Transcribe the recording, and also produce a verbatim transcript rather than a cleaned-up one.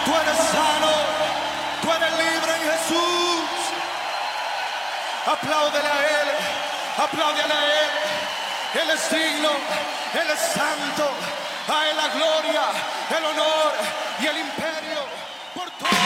Tú eres sano, tú eres libre en Jesús. Apláudele a Él, apláudele a Él. Él es digno, Él es santo. A Él la gloria, el honor y el imperio.